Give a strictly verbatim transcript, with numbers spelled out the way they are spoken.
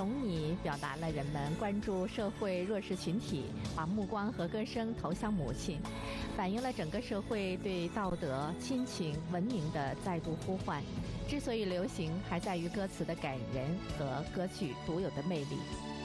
懂你表达了人们关注社会弱势群体，把目光和歌声投向母亲，反映了整个社会对道德、亲情、文明的再度呼唤。之所以流行，还在于歌词的感人和歌曲独有的魅力。